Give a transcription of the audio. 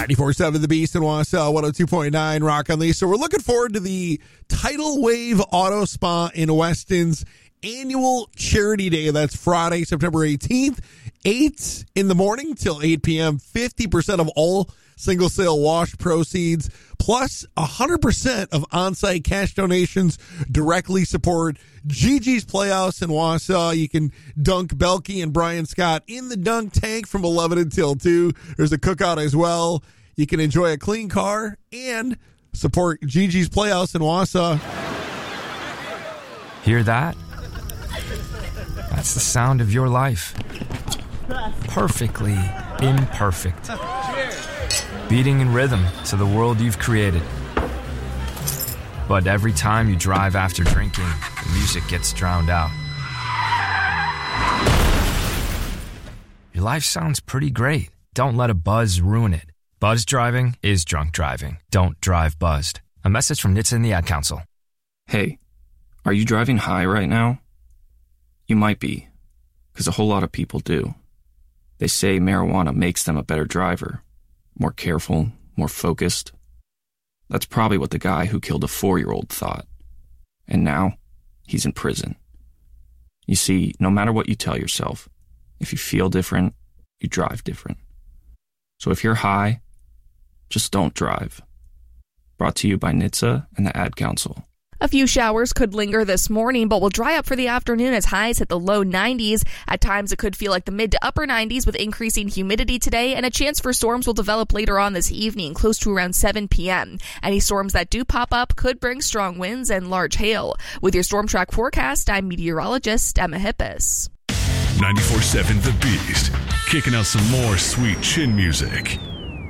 94.7 The Beast in Wausau, 102.9 Rock on Lisa. We're looking forward to the Tidal Wave Auto Spa in Weston's annual charity day. That's Friday, September 18th, 8 in the morning till 8 p.m. 50% of all single sale wash proceeds, plus 100% of on-site cash donations directly support Gigi's Playhouse in Wausau. You can dunk Belky and Brian Scott in the dunk tank from 11 until 2. There's a cookout as well. You can enjoy a clean car and support Gigi's Playhouse in Wausau. Hear that? That's the sound of your life. Perfectly imperfect. Beating in rhythm to the world you've created. But every time you drive after drinking, the music gets drowned out. Your life sounds pretty great. Don't let a buzz ruin it. Buzz driving is drunk driving. Don't drive buzzed. A message from NHTSA and the Ad Council. Hey, are you driving high right now? You might be, because a whole lot of people do. They say marijuana makes them a better driver. More careful, more focused. That's probably what the guy who killed a 4-year-old thought. And now, he's in prison. You see, no matter what you tell yourself, if you feel different, you drive different. So if you're high, just don't drive. Brought to you by NHTSA and the Ad Council. A few showers could linger this morning, but will dry up for the afternoon as highs hit the low 90s. At times, it could feel like the mid to upper 90s with increasing humidity today, and a chance for storms will develop later on this evening, close to around 7 p.m. Any storms that do pop up could bring strong winds and large hail. With your Storm Track forecast, I'm meteorologist Emma Hippis. 94.7 The Beast, kicking out some more sweet chin music.